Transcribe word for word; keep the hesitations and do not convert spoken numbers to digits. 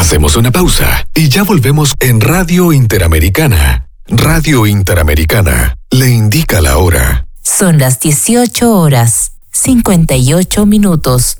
Hacemos una pausa y ya volvemos en Radio Interamericana. Radio Interamericana le indica la hora. Son las dieciocho horas, cincuenta y ocho minutos.